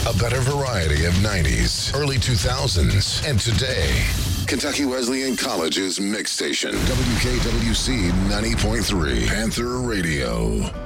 A better variety of 90s, early 2000s, and today. Kentucky Wesleyan College's mix station, WKWC 90.3, Panther Radio.